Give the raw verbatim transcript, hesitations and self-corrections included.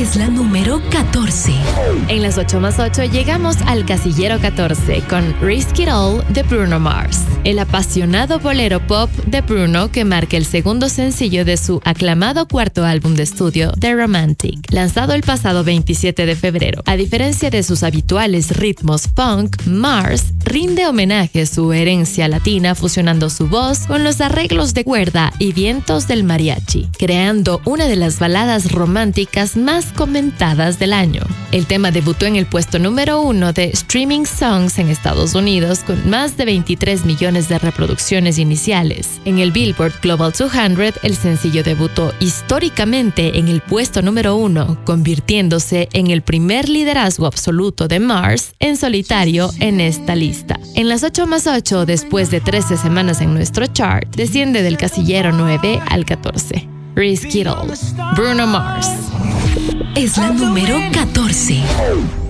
Es la número catorce. En las ocho más ocho llegamos al casillero catorce con Risk It All de Bruno Mars, el apasionado bolero pop de Bruno que marca el segundo sencillo de su aclamado cuarto álbum de estudio, The Romantic, lanzado el pasado veintisiete de febrero. A diferencia de sus habituales ritmos funk, Mars rinde homenaje a su herencia latina fusionando su voz con los arreglos de cuerda y vientos del mariachi, creando una de las baladas románticas más comentadas del año. El tema debutó en el puesto número uno de Streaming Songs en Estados Unidos con más de veintitrés millones de reproducciones iniciales. En el Billboard Global doscientos, el sencillo debutó históricamente en el puesto número uno, convirtiéndose en el primer liderazgo absoluto de Mars en solitario en esta lista. En las ocho más ocho, después de trece semanas en nuestro chart, desciende del casillero nueve al catorce. Risk It All, Bruno Mars. Es la número catorce.